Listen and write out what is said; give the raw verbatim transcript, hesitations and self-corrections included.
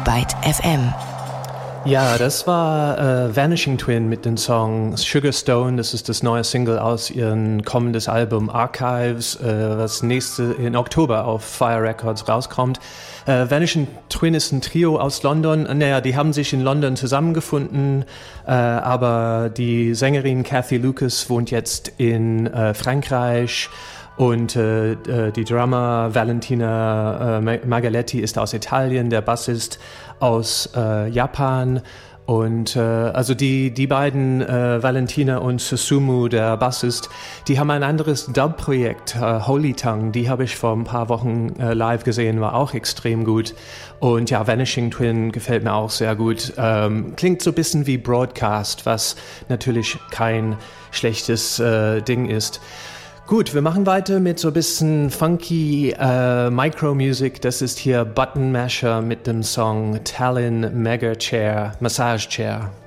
Byte F M. Ja, das war äh, Vanishing Twin mit dem Song Sugar Stone. Das ist das neue Single aus ihrem kommendes Album Archives, äh, was nächste in Oktober auf Fire Records rauskommt. Äh, Vanishing Twin ist ein Trio aus London. Naja, die haben sich in London zusammengefunden, äh, aber die Sängerin Cathy Lucas wohnt jetzt in äh, Frankreich. Und äh, die Drummer Valentina äh, Margaletti ist aus Italien, der Bassist aus äh, Japan. Und äh, also die, die beiden, äh, Valentina und Susumu, der Bassist, die haben ein anderes Dub-Projekt, äh, Holy Tongue. Die habe ich vor ein paar Wochen äh, live gesehen, war auch extrem gut. Und ja, Vanishing Twin gefällt mir auch sehr gut. Ähm, klingt so ein bisschen wie Broadcast, was natürlich kein schlechtes äh, Ding ist. Gut, wir machen weiter mit so ein bisschen funky äh, Micro-Music. Das ist hier Button Masher mit dem Song Talon Mega Chair, Massage Chair.